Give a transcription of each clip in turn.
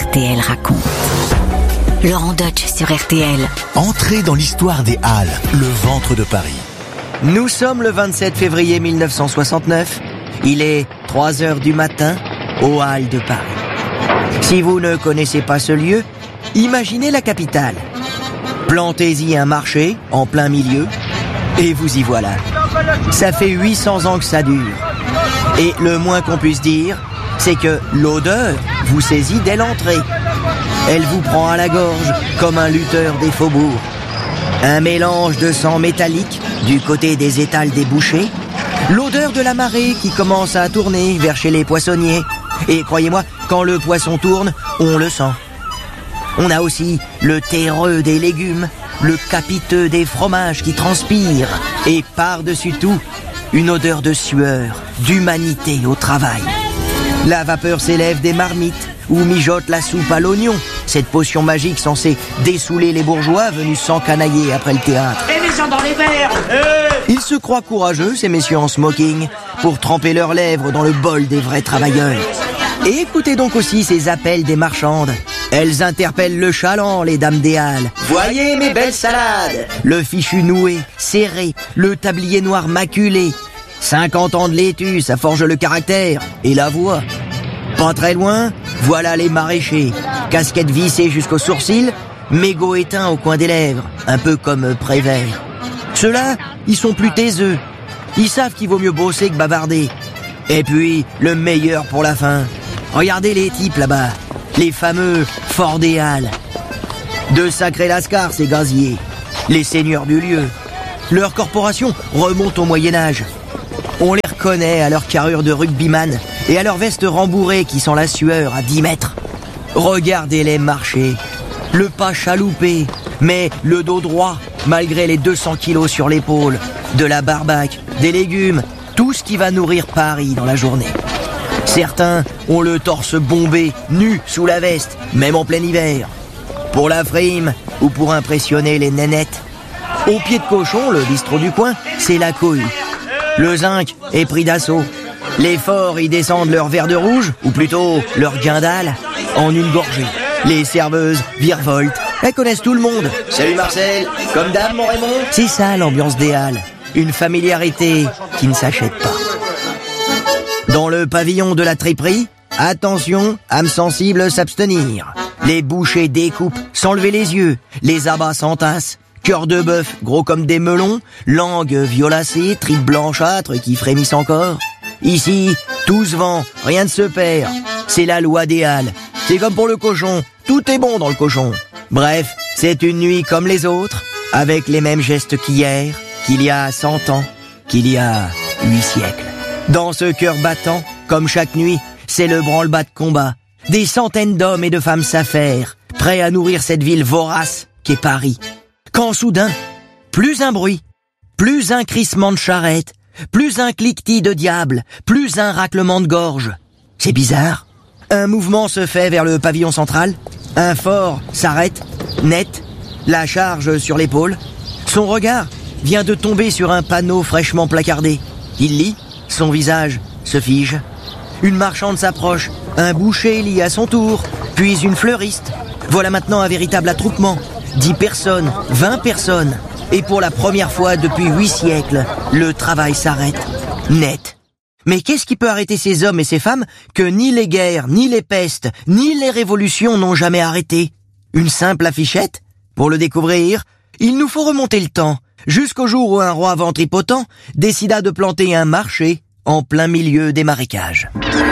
RTL raconte. Laurent Deutsch sur RTL. Entrez dans l'histoire des Halles, le ventre de Paris. Nous sommes le 27 février 1969. Il est 3h du matin aux Halles de Paris. Si vous ne connaissez pas ce lieu, imaginez la capitale. Plantez-y un marché en plein milieu et vous y voilà. Ça fait 800 ans que ça dure. Et le moins qu'on puisse dire, c'est que l'odeur vous saisit dès l'entrée. Elle vous prend à la gorge comme un lutteur des faubourgs. Un mélange de sang métallique du côté des étals des bouchers, l'odeur de la marée qui commence à tourner vers chez les poissonniers. Et croyez-moi, quand le poisson tourne, on le sent. On a aussi le terreux des légumes, le capiteux des fromages qui transpirent, et par-dessus tout, une odeur de sueur, d'humanité au travail. La vapeur s'élève des marmites où mijote la soupe à l'oignon, cette potion magique censée dessouler les bourgeois venus s'encanailler après le théâtre. Et les gens dans les verres. Ils se croient courageux, ces messieurs en smoking, pour tremper leurs lèvres dans le bol des vrais travailleurs. Et écoutez donc aussi ces appels des marchandes. Elles interpellent le chaland, les dames des Halles. Voyez mes belles salades. Le fichu noué, serré, le tablier noir maculé. 50 ans de laitue, ça forge le caractère et la voix. Pas très loin, voilà les maraîchers. Casquette vissée jusqu'aux sourcils, mégot éteint au coin des lèvres, un peu comme Prévert. Ceux-là, ils sont plus taiseux. Ils savent qu'il vaut mieux bosser que bavarder. Et puis, le meilleur pour la fin. Regardez les types là-bas, les fameux forts des Halles. De sacrés lascars, ces gaziers, les seigneurs du lieu. Leur corporation remonte au Moyen-Âge. On les reconnaît à leur carrure de rugbyman et à leur veste rembourrée qui sent la sueur à 10 mètres. Regardez-les marcher, le pas chaloupé, mais le dos droit, malgré les 200 kilos sur l'épaule, de la barbaque, des légumes, tout ce qui va nourrir Paris dans la journée. Certains ont le torse bombé, nu sous la veste, même en plein hiver. Pour la frime ou pour impressionner les nénettes. Au pied de cochon, le bistrot du coin, c'est la couille. Le zinc est pris d'assaut. Les forts y descendent leur verre de rouge, ou plutôt leur guindale, en une gorgée. Les serveuses virevoltent. Elles connaissent tout le monde. Salut Marcel, comme dame mon Raymond. C'est ça l'ambiance des Halles. Une familiarité qui ne s'achète pas. Dans le pavillon de la triperie, attention, âme sensible s'abstenir. Les bouchers découpent sans lever les yeux, les abats s'entassent. Cœur de bœuf, gros comme des melons, langue violacée, tripes blanchâtres qui frémissent encore. Ici, tout se vend, rien ne se perd. C'est la loi des Halles. C'est comme pour le cochon, tout est bon dans le cochon. Bref, c'est une nuit comme les autres, avec les mêmes gestes qu'hier, qu'il y a 100 ans, qu'il y a 8 siècles. Dans ce cœur battant, comme chaque nuit, c'est le branle-bas de combat. Des centaines d'hommes et de femmes s'affairent, prêts à nourrir cette ville vorace qu'est Paris. Quand soudain, plus un bruit, plus un crissement de charrette, plus un cliquetis de diable, plus un raclement de gorge. C'est bizarre. Un mouvement se fait vers le pavillon central. Un fort s'arrête, net, la charge sur l'épaule. Son regard vient de tomber sur un panneau fraîchement placardé. Il lit, son visage se fige. Une marchande s'approche, un boucher lit à son tour, puis une fleuriste. Voilà maintenant un véritable attroupement. 10 personnes, 20 personnes. Et pour la première fois depuis 8 siècles, le travail s'arrête. Net. Mais qu'est-ce qui peut arrêter ces hommes et ces femmes que ni les guerres, ni les pestes, ni les révolutions n'ont jamais arrêté? Une simple affichette? Pour le découvrir, il nous faut remonter le temps, jusqu'au jour où un roi ventripotent décida de planter un marché en plein milieu des marécages.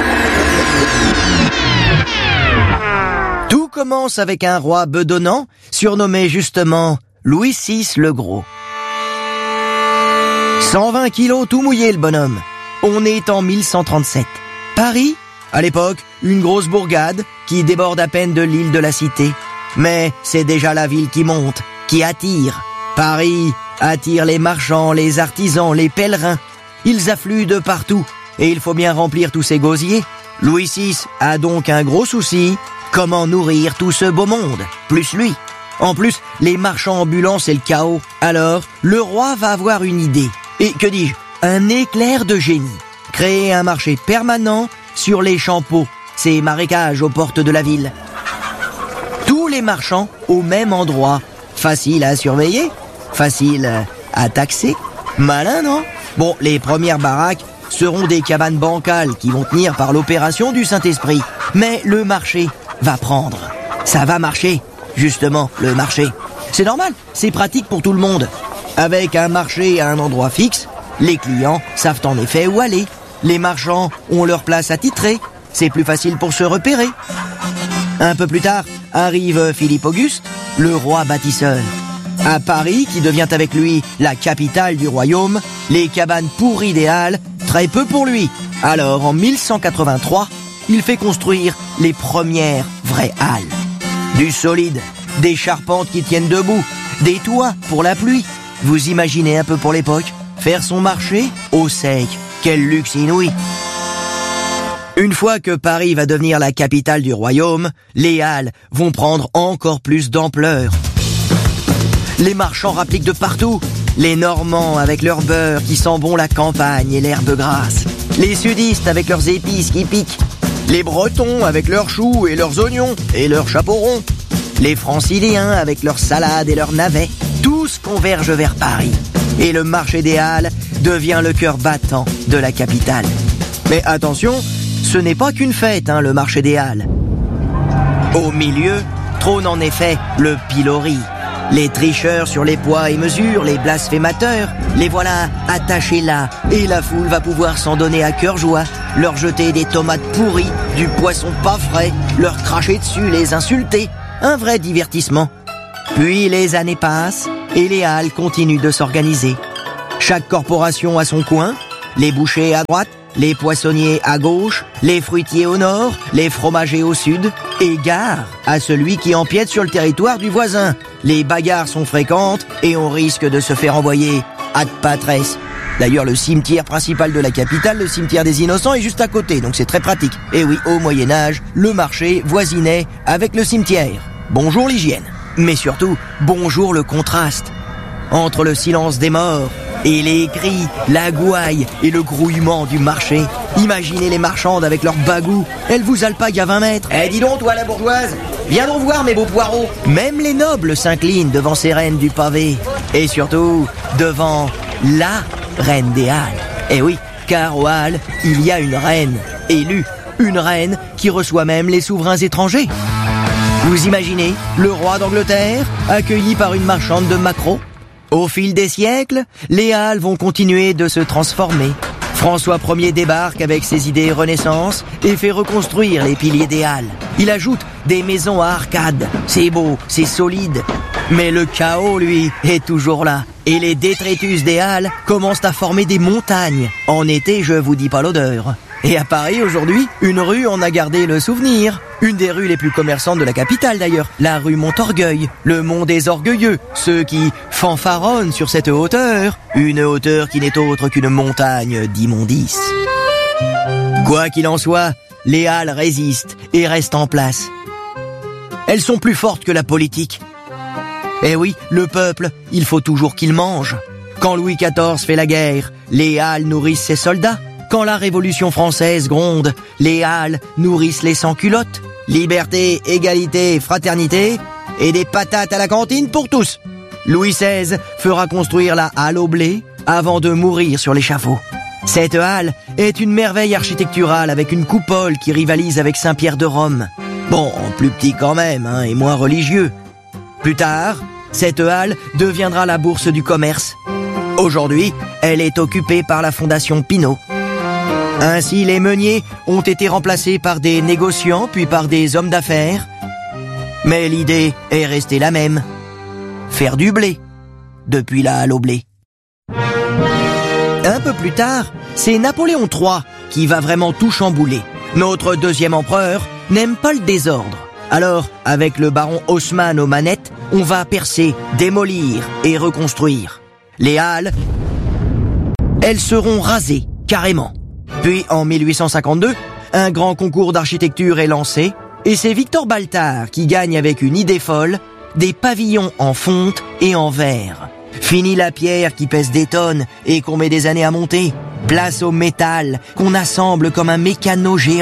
Tout commence avec un roi bedonnant, surnommé justement Louis VI le Gros. 120 kilos tout mouillé le bonhomme. On est en 1137. Paris, à l'époque, une grosse bourgade qui déborde à peine de l'île de la Cité. Mais c'est déjà la ville qui monte, qui attire. Paris attire les marchands, les artisans, les pèlerins. Ils affluent de partout et il faut bien remplir tous ces gosiers. Louis VI a donc un gros souci. Comment nourrir tout ce beau monde, plus lui? En plus, les marchands ambulants, c'est le chaos. Alors, le roi va avoir une idée. Et que dis-je? Un éclair de génie. Créer un marché permanent sur les champs-pots, ces marécages aux portes de la ville. les marchands au même endroit. Facile à surveiller, facile à taxer. Malin, non? Bon, les premières baraques seront des cabanes bancales qui vont tenir par l'opération du Saint-Esprit. Mais le marché va prendre. Ça va marcher, justement, le marché. C'est normal, c'est pratique pour tout le monde. Avec un marché à un endroit fixe, les clients savent en effet où aller. Les marchands ont leur place attitrée. C'est plus facile pour se repérer. Un peu plus tard, arrive Philippe Auguste, le roi bâtisseur. À Paris, qui devient avec lui la capitale du royaume, les cabanes pourries des Halles, très peu pour lui. Alors, en 1183, il fait construire les premières vraies halles. Du solide, des charpentes qui tiennent debout, des toits pour la pluie. Vous imaginez un peu pour l'époque, faire son marché au sec. Quel luxe inouï! Une fois que Paris va devenir la capitale du royaume, les halles vont prendre encore plus d'ampleur. Les marchands rappliquent de partout. Les Normands avec leur beurre qui sent bon la campagne et l'herbe grasse. Les sudistes avec leurs épices qui piquent. Les Bretons avec leurs choux et leurs oignons et leurs chapeaux ronds. Les Franciliens avec leurs salades et leurs navets. Tous convergent vers Paris. Et le marché des Halles devient le cœur battant de la capitale. Mais attention, ce n'est pas qu'une fête, le marché des Halles. Au milieu trône en effet le pilori. Les tricheurs sur les poids et mesures, les blasphémateurs, les voilà attachés là. Et la foule va pouvoir s'en donner à cœur joie, leur jeter des tomates pourries, du poisson pas frais, leur cracher dessus, les insulter. Un vrai divertissement. Puis les années passent et les halles continuent de s'organiser. Chaque corporation a son coin, les bouchers à droite, les poissonniers à gauche, les fruitiers au nord, les fromagers au sud, et gare à celui qui empiète sur le territoire du voisin. Les bagarres sont fréquentes et on risque de se faire envoyer ad patres. D'ailleurs, le cimetière principal de la capitale, le cimetière des Innocents, est juste à côté, donc c'est très pratique. Et oui, au Moyen-Âge, le marché voisinait avec le cimetière. Bonjour l'hygiène. Mais surtout, bonjour le contraste. Entre le silence des morts et les cris, la gouaille et le grouillement du marché. Imaginez les marchandes avec leurs bagous. Elles vous alpaguent à 20 mètres. Eh, dis donc, toi la bourgeoise, viens donc voir mes beaux poireaux. Même les nobles s'inclinent devant ces reines du pavé. Et surtout, devant la reine des Halles. Eh oui, car aux Halles, il y a une reine élue. Une reine qui reçoit même les souverains étrangers. Vous imaginez le roi d'Angleterre accueilli par une marchande de maquereaux? Au fil des siècles, les Halles vont continuer de se transformer. François Ier débarque avec ses idées Renaissance et fait reconstruire les piliers des Halles. Il ajoute des maisons à arcades. C'est beau, c'est solide. Mais le chaos, lui, est toujours là. Et les détritus des Halles commencent à former des montagnes. En été, je vous dis pas l'odeur. Et à Paris, aujourd'hui, une rue en a gardé le souvenir. Une des rues les plus commerçantes de la capitale, d'ailleurs. La rue Montorgueil, le mont des Orgueilleux. Ceux qui fanfaronnent sur cette hauteur. Une hauteur qui n'est autre qu'une montagne d'immondices. Quoi qu'il en soit, les Halles résistent et restent en place. Elles sont plus fortes que la politique. Eh oui, le peuple, il faut toujours qu'il mange. Quand Louis XIV fait la guerre, les Halles nourrissent ses soldats. Quand la Révolution française gronde, les Halles nourrissent les sans-culottes. Liberté, égalité, fraternité et des patates à la cantine pour tous. Louis XVI fera construire la halle au blé avant de mourir sur l'échafaud. Cette halle est une merveille architecturale avec une coupole qui rivalise avec Saint-Pierre de Rome. Bon, plus petit quand même, et moins religieux. Plus tard, cette halle deviendra la bourse du commerce. Aujourd'hui, elle est occupée par la Fondation Pinault. Ainsi, les meuniers ont été remplacés par des négociants, puis par des hommes d'affaires. Mais l'idée est restée la même. Faire du blé, depuis la halle au blé. Un peu plus tard, c'est Napoléon III qui va vraiment tout chambouler. Notre deuxième empereur n'aime pas le désordre. Alors, avec le baron Haussmann aux manettes, on va percer, démolir et reconstruire. Les halles, elles seront rasées, carrément. Puis, en 1852, un grand concours d'architecture est lancé, et c'est Victor Baltard qui gagne avec une idée folle, des pavillons en fonte et en verre. Fini la pierre qui pèse des tonnes et qu'on met des années à monter. Place au métal qu'on assemble comme un mécano géant.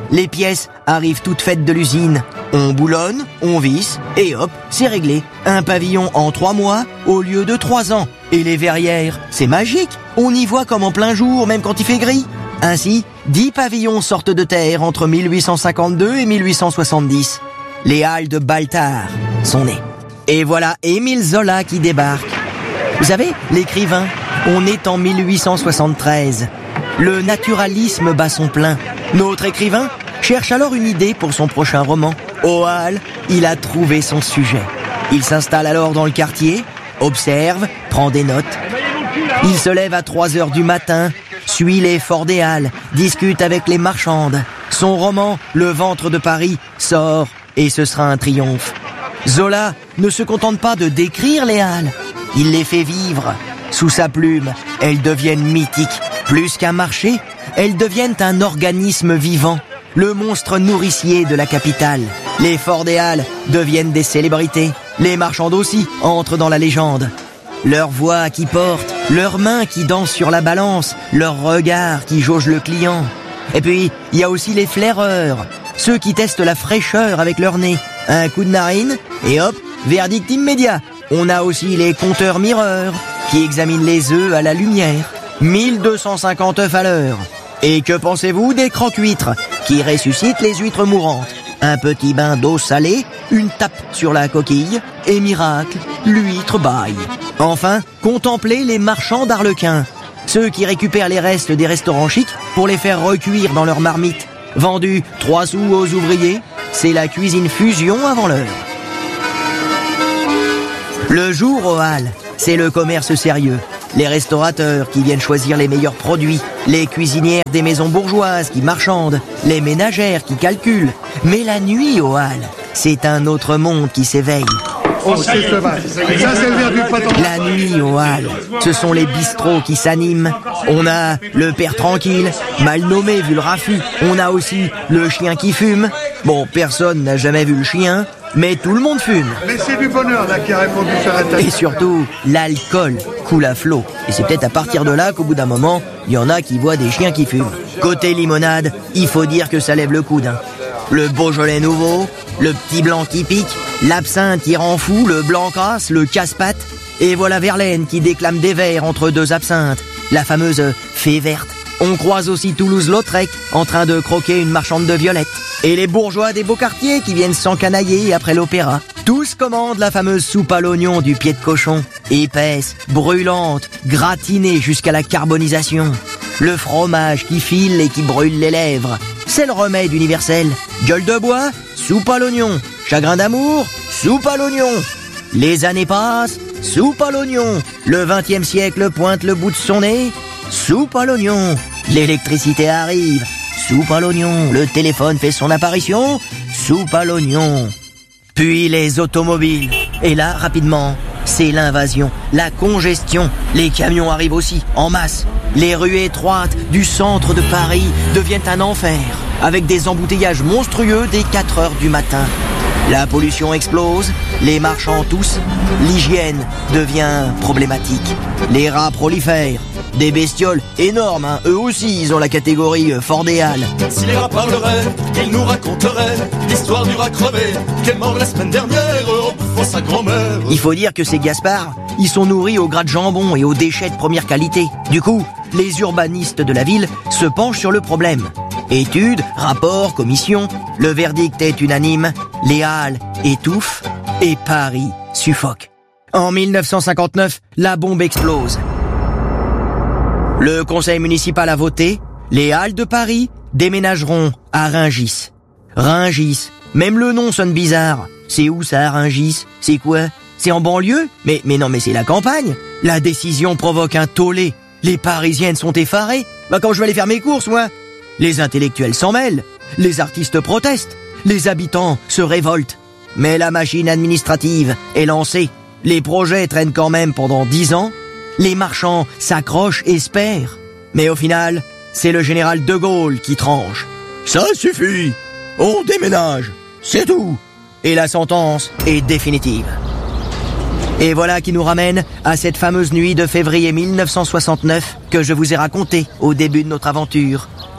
les pièces arrivent toutes faites de l'usine. On boulonne, on visse, et hop, c'est réglé. Un pavillon en 3 mois au lieu de 3 ans. Et les verrières, c'est magique. On y voit comme en plein jour, même quand il fait gris. Ainsi, 10 pavillons sortent de terre entre 1852 et 1870. Les Halles de Baltard sont nées. Et voilà Émile Zola qui débarque. Vous savez, l'écrivain, on est en 1873. Le naturalisme bat son plein. Notre écrivain cherche alors une idée pour son prochain roman. Aux Halles, il a trouvé son sujet. Il s'installe alors dans le quartier, observe, prend des notes. Il se lève à 3 heures du matin, suit les forts des Halles, discute avec les marchandes. Son roman, Le ventre de Paris, sort et ce sera un triomphe. Zola ne se contente pas de décrire les Halles, il les fait vivre. Sous sa plume, elles deviennent mythiques. Plus qu'un marché, elles deviennent un organisme vivant, le monstre nourricier de la capitale. Les forts des Halles deviennent des célébrités. Les marchandes aussi entrent dans la légende. Leur voix qui porte, leurs mains qui dansent sur la balance, leur regard qui jauge le client. Et puis, il y a aussi les flaireurs, ceux qui testent la fraîcheur avec leur nez. Un coup de narine, et hop, verdict immédiat. On a aussi les compteurs mireurs, qui examinent les œufs à la lumière. 1250 œufs à l'heure. Et que pensez-vous des croque-huîtres, qui ressuscitent les huîtres mourantes? Un petit bain d'eau salée, une tape sur la coquille, et miracle, l'huître bâille. Enfin, contemplez les marchands d'arlequins, ceux qui récupèrent les restes des restaurants chics pour les faire recuire dans leur marmite. Vendus 3 sous aux ouvriers, c'est la cuisine fusion avant l'heure. Le jour aux Halles, c'est le commerce sérieux. Les restaurateurs qui viennent choisir les meilleurs produits, les cuisinières des maisons bourgeoises qui marchandent, les ménagères qui calculent. Mais la nuit aux Halles, c'est un autre monde qui s'éveille. Oh, c'est sauvage. Ça, c'est le verre du printemps. La nuit aux Halles, ce sont les bistrots qui s'animent. On a le père tranquille, mal nommé vu le raffut. On a aussi le chien qui fume. Bon, personne n'a jamais vu le chien, mais tout le monde fume. Mais c'est du bonheur, là, qui a répondu sur la table. Et surtout, l'alcool coule à flot. Et c'est peut-être à partir de là qu'au bout d'un moment, il y en a qui voient des chiens qui fument. Côté limonade, il faut dire que ça lève le coude. Hein. Le Beaujolais nouveau, le petit blanc qui pique, l'absinthe qui rend fou, le blanc crasse, le casse-pattes. Et voilà Verlaine qui déclame des vers entre 2 absinthes. La fameuse fée verte. On croise aussi Toulouse-Lautrec en train de croquer une marchande de violettes. Et les bourgeois des beaux quartiers qui viennent s'encanailler après l'opéra. Tous commandent la fameuse soupe à l'oignon du pied de cochon. Épaisse, brûlante, gratinée jusqu'à la carbonisation. Le fromage qui file et qui brûle les lèvres. C'est le remède universel. Gueule de bois, soupe à l'oignon. Chagrin d'amour, soupe à l'oignon. Les années passent, soupe à l'oignon. Le 20e siècle pointe le bout de son nez, soupe à l'oignon. L'électricité arrive, soupe à l'oignon. Le téléphone fait son apparition, soupe à l'oignon. Puis les automobiles. Et là, rapidement, c'est l'invasion, la congestion. Les camions arrivent aussi, en masse. Les rues étroites du centre de Paris deviennent un enfer, avec des embouteillages monstrueux dès 4 heures du matin. La pollution explose, les marchands toussent, l'hygiène devient problématique. Les rats prolifèrent, des bestioles énormes, hein. Eux aussi ils ont la catégorie fort des Halles. Si les rats parleraient, ils nous raconteraient l'histoire du rat crevé, qui est mort la semaine dernière en bouffant sa grand-mère. Il faut dire que ces Gaspards, ils sont nourris au gras de jambon et aux déchets de première qualité. Du coup, les urbanistes de la ville se penchent sur le problème. Études, rapports, commissions, le verdict est unanime, les Halles étouffent et Paris suffoque. En 1959, la bombe explose. Le conseil municipal a voté, les Halles de Paris déménageront à Rungis. Rungis, même le nom sonne bizarre. C'est où ça, Rungis? C'est quoi? C'est en banlieue? Mais non, mais c'est la campagne. La décision provoque un tollé. Les Parisiennes sont effarées. Quand je vais aller faire mes courses, moi? Les intellectuels s'en mêlent. Les artistes protestent. Les habitants se révoltent. Mais la machine administrative est lancée. Les projets traînent quand même pendant 10 ans. Les marchands s'accrochent et espèrent. Mais au final, c'est le général de Gaulle qui tranche. Ça suffit. On déménage. C'est tout. Et la sentence est définitive. Et voilà qui nous ramène à cette fameuse nuit de février 1969 que je vous ai racontée au début de notre aventure.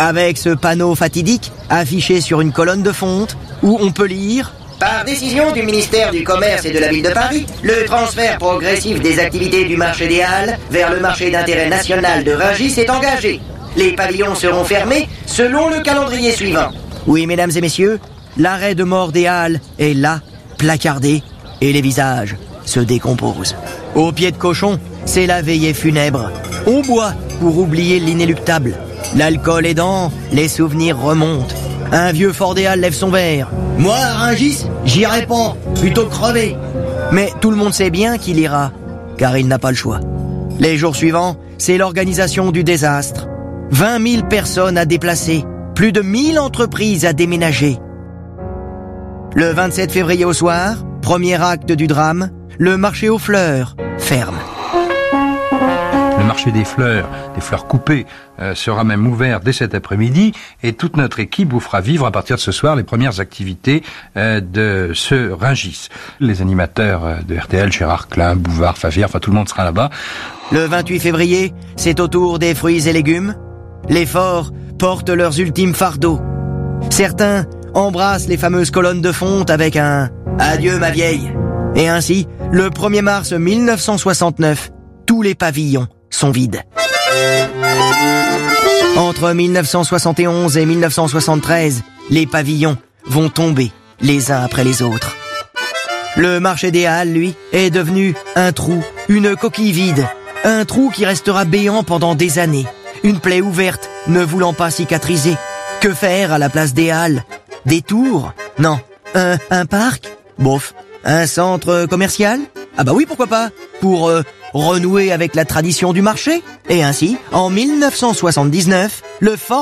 avec ce panneau fatidique affiché sur une colonne de fonte où on peut lire « Par décision du ministère du Commerce et de la Ville de Paris, le transfert progressif des activités du marché des Halles vers le marché d'intérêt national de Rungis est engagé. Les pavillons seront fermés selon le calendrier suivant. » Oui, mesdames et messieurs, l'arrêt de mort des Halles est là, placardé, et les visages se décomposent. Au pied de cochon, c'est la veillée funèbre. On boit pour oublier l'inéluctable. L'alcool aidant, les souvenirs remontent. Un vieux Fort des Halles lève son verre. Moi, à Rungis, j'irai pas, plutôt crever. Mais tout le monde sait bien qu'il ira, car il n'a pas le choix. Les jours suivants, c'est l'organisation du désastre. 20 000 personnes à déplacer, plus de 1000 entreprises à déménager. Le 27 février au soir, premier acte du drame, le marché aux fleurs ferme. Le marché des fleurs coupées, sera même ouvert dès cet après-midi et toute notre équipe vous fera vivre à partir de ce soir les premières activités de ce Rungis. Les animateurs de RTL, Gérard Klein, Bouvard, Favier, enfin tout le monde sera là-bas. Le 28 février, c'est au tour des fruits et légumes. Les forts portent leurs ultimes fardeaux. Certains embrassent les fameuses colonnes de fonte avec un « Adieu ma vieille ». Et ainsi, le 1er mars 1969, tous les pavillons sont vides. Entre 1971 et 1973, les pavillons vont tomber les uns après les autres. Le marché des Halles, lui, est devenu un trou, une coquille vide. Un trou qui restera béant pendant des années. Une plaie ouverte, ne voulant pas cicatriser. Que faire à la place des Halles? Des tours? Non. Un parc? Bof. Un centre commercial? Ah bah oui, pourquoi pas? Pour renouer avec la tradition du marché. Et ainsi, en 1979, le Fort